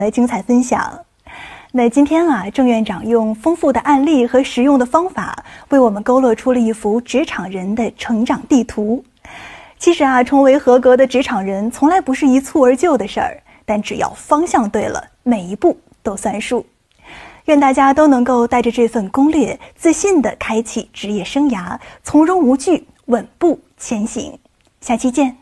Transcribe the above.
的精彩分享。那今天郑院长用丰富的案例和实用的方法，为我们勾勒出了一幅职场人的成长地图。其实成为合格的职场人，从来不是一蹴而就的事儿，但只要方向对了，每一步都算数。愿大家都能够带着这份攻略，自信地开启职业生涯，从容无惧，稳步前行。下期见。